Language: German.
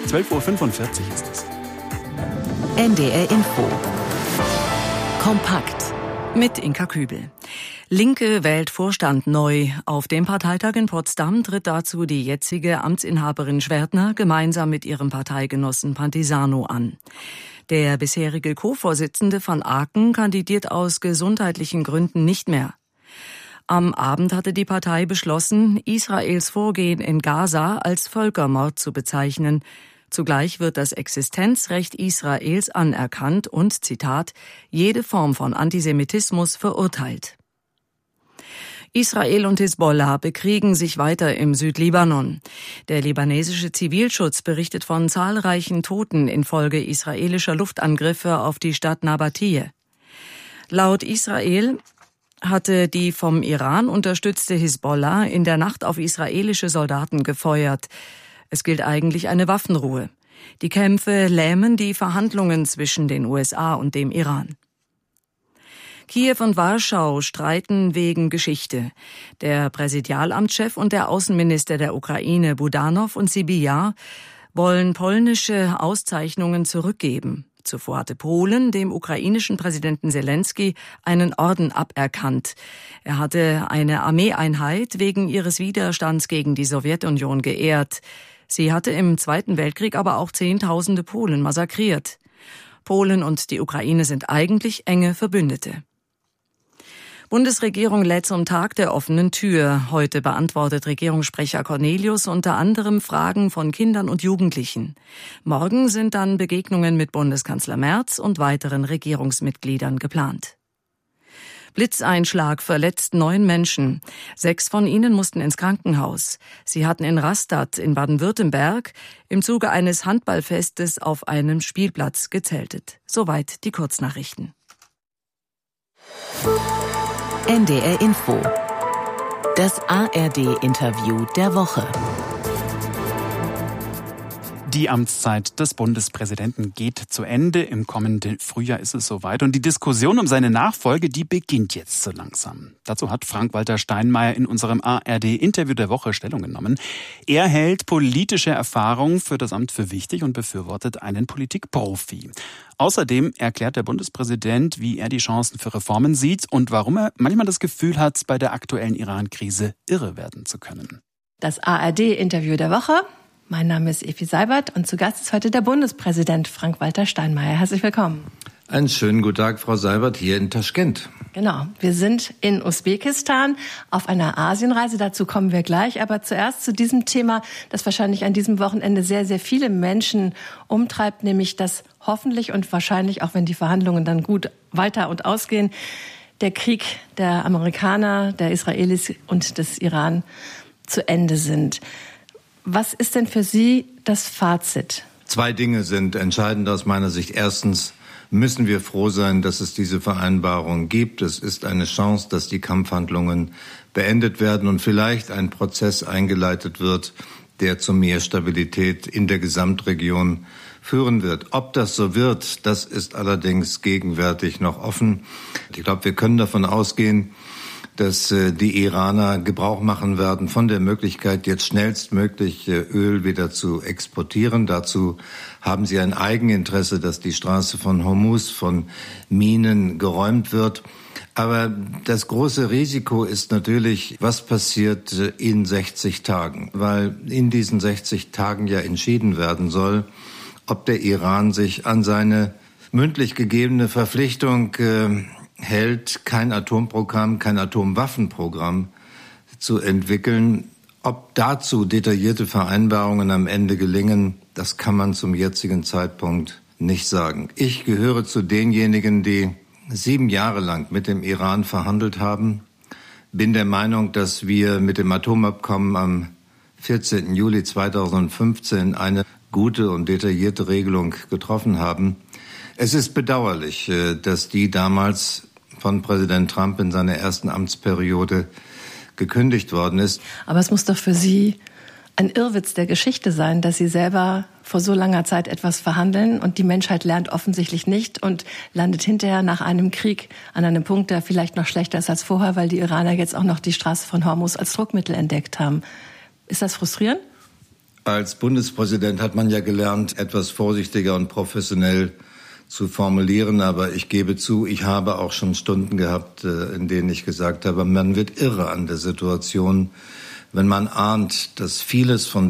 12.45 Uhr ist es. NDR Info. Kompakt. Mit Inka Kübel. Linke wählt Vorstand neu. Auf dem Parteitag in Potsdam tritt dazu die jetzige Amtsinhaberin Schwertner gemeinsam mit ihrem Parteigenossen Pantisano an. Der bisherige Co-Vorsitzende van Aken kandidiert aus gesundheitlichen Gründen nicht mehr. Am Abend hatte die Partei beschlossen, Israels Vorgehen in Gaza als Völkermord zu bezeichnen. Zugleich wird das Existenzrecht Israels anerkannt und, Zitat, jede Form von Antisemitismus verurteilt. Israel und Hisbollah bekriegen sich weiter im Südlibanon. Der libanesische Zivilschutz berichtet von zahlreichen Toten infolge israelischer Luftangriffe auf die Stadt Nabatiyeh. Laut Israel hatte die vom Iran unterstützte Hisbollah in der Nacht auf israelische Soldaten gefeuert. Es gilt eigentlich eine Waffenruhe. Die Kämpfe lähmen die Verhandlungen zwischen den USA und dem Iran. Kiew und Warschau streiten wegen Geschichte. Der Präsidialamtschef und der Außenminister der Ukraine, Budanov und Sybiha, wollen polnische Auszeichnungen zurückgeben. Zuvor hatte Polen dem ukrainischen Präsidenten Selenskyj einen Orden aberkannt. Er hatte eine Armeeeinheit wegen ihres Widerstands gegen die Sowjetunion geehrt. Sie hatte im Zweiten Weltkrieg aber auch Zehntausende Polen massakriert. Polen und die Ukraine sind eigentlich enge Verbündete. Bundesregierung lädt zum Tag der offenen Tür. Heute beantwortet Regierungssprecher Cornelius unter anderem Fragen von Kindern und Jugendlichen. Morgen sind dann Begegnungen mit Bundeskanzler Merz und weiteren Regierungsmitgliedern geplant. Blitzeinschlag verletzt 9 Menschen. 6 von ihnen mussten ins Krankenhaus. Sie hatten in Rastatt in Baden-Württemberg im Zuge eines Handballfestes auf einem Spielplatz gezeltet. Soweit die Kurznachrichten. NDR Info. Das ARD-Interview der Woche. Die Amtszeit des Bundespräsidenten geht zu Ende. Im kommenden Frühjahr ist es soweit. Und die Diskussion um seine Nachfolge, die beginnt jetzt so langsam. Dazu hat Frank-Walter Steinmeier in unserem ARD-Interview der Woche Stellung genommen. Er hält politische Erfahrung für das Amt für wichtig und befürwortet einen Politikprofi. Außerdem erklärt der Bundespräsident, wie er die Chancen für Reformen sieht und warum er manchmal das Gefühl hat, bei der aktuellen Iran-Krise irre werden zu können. Das ARD-Interview der Woche. Mein Name ist Evi Seibert und zu Gast ist heute der Bundespräsident Frank-Walter Steinmeier. Herzlich willkommen. Einen schönen guten Tag, Frau Seibert, hier in Taschkent. Genau, wir sind in Usbekistan auf einer Asienreise, dazu kommen wir gleich. Aber zuerst zu diesem Thema, das wahrscheinlich an diesem Wochenende sehr, sehr viele Menschen umtreibt, nämlich dass hoffentlich und wahrscheinlich, auch wenn die Verhandlungen dann gut weiter und ausgehen, der Krieg der Amerikaner, der Israelis und des Iran zu Ende sind. Was ist denn für Sie das Fazit? 2 Dinge sind entscheidend aus meiner Sicht. Erstens müssen wir froh sein, dass es diese Vereinbarung gibt. Es ist eine Chance, dass die Kampfhandlungen beendet werden und vielleicht ein Prozess eingeleitet wird, der zu mehr Stabilität in der Gesamtregion führen wird. Ob das so wird, das ist allerdings gegenwärtig noch offen. Ich glaube, wir können davon ausgehen, dass die Iraner Gebrauch machen werden von der Möglichkeit, jetzt schnellstmöglich Öl wieder zu exportieren. Dazu haben sie ein Eigeninteresse, dass die Straße von Hormuz von Minen geräumt wird. Aber das große Risiko ist natürlich, was passiert in 60 Tagen, weil in diesen 60 Tagen ja entschieden werden soll, ob der Iran sich an seine mündlich gegebene Verpflichtung hält, kein Atomprogramm, kein Atomwaffenprogramm zu entwickeln. Ob dazu detaillierte Vereinbarungen am Ende gelingen, das kann man zum jetzigen Zeitpunkt nicht sagen. Ich gehöre zu denjenigen, die 7 Jahre lang mit dem Iran verhandelt haben. Bin der Meinung, dass wir mit dem Atomabkommen am 14. Juli 2015 eine gute und detaillierte Regelung getroffen haben. Es ist bedauerlich, dass die damals von Präsident Trump in seiner ersten Amtsperiode gekündigt worden ist. Aber es muss doch für Sie ein Irrwitz der Geschichte sein, dass Sie selber vor so langer Zeit etwas verhandeln und die Menschheit lernt offensichtlich nicht und landet hinterher nach einem Krieg an einem Punkt, der vielleicht noch schlechter ist als vorher, weil die Iraner jetzt auch noch die Straße von Hormuz als Druckmittel entdeckt haben. Ist das frustrierend? Als Bundespräsident hat man ja gelernt, etwas vorsichtiger und professionell zu formulieren. Aber ich gebe zu, ich habe auch schon Stunden gehabt, in denen ich gesagt habe, man wird irre an der Situation, wenn man ahnt, dass vieles von